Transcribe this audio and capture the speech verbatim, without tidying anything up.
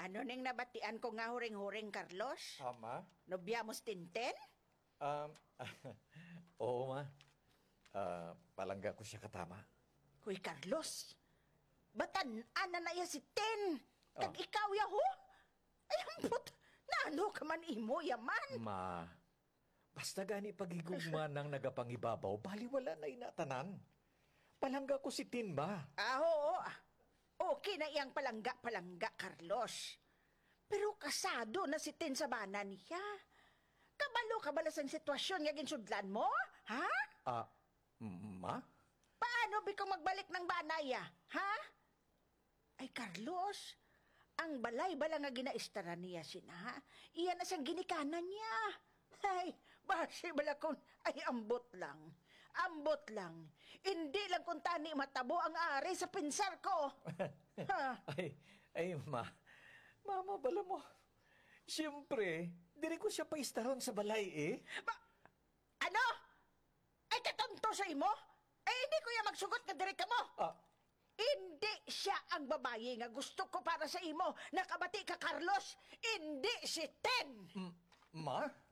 Ano ning nabatian ko nga huring-huring, Carlos? Ama? Nobya mo stinten? Um, oo, ma. Ah, palangga ko siya katama. Huy, Carlos, batan-ana na iya si Ten. Ah. Kag ikaw yaho? Ay, ampot, naano ka man imo yaman? Ma, basta gani pagigugma ng nagapangibabaw, baliwala na inatanan. Palangga ko si Tin ba? Ah, oo. Okay na iyang palangga-palangga, Carlos. Pero kasado na si Ten sa bana niya. Kabalo ka balas ang sitwasyon nga ginsudlan mo? Ha? Ah, ma? Paano bi kung magbalik ng banaya? Ha? Ay, Carlos, ang balay-bala nga ginaistara niya sina, iyan na siyang ginikanan niya. Ay, basi bala kung, ay ambot lang. Ambot lang. Hindi lang kung tani matabo ang ari sa pinsar ko. Ha? ay, ay, ma. Mama, bala mo. Siyempre, diri ko siya paistaron sa balay eh. Ba- ano? Ay, katonto sa imo? Ay, hindi ko yan magsugot nga diri ka mo. Ah, Hindi siya ang babae nga gusto ko para sa imo. Nakabati ka, Carlos. Hindi si Ten. m- ma?